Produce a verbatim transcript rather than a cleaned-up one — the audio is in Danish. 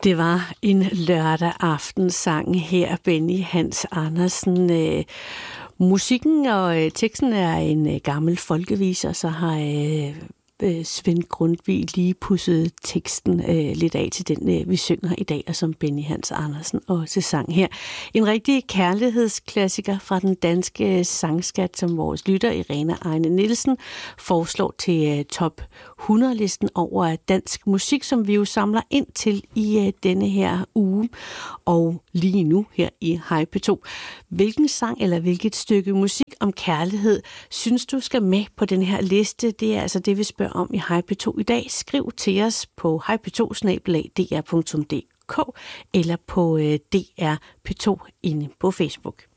Det var en lørdag aften sang her, Benny Hans Andersen. Øh, musikken og øh, teksten er en øh, gammel folkevise, og så har øh, Svend Grundtvig lige pudset teksten øh, lidt af til den, øh, vi synger i dag, og som Benny Hans Andersen også sang her. En rigtig kærlighedsklassiker fra den danske sangskat, som vores lytter Irena Ejne Nielsen foreslår til øh, top hundrede-listen over dansk musik, som vi jo samler ind til i øh, denne her uge. Og lige nu her i Hej P to. Hvilken sang eller hvilket stykke musik om kærlighed synes du skal med på den her liste? Det er altså det, vi spørger om i Hej P to i dag. Skriv til os på hej p to bindestreg d r punktum d k eller på D R P to inde på Facebook.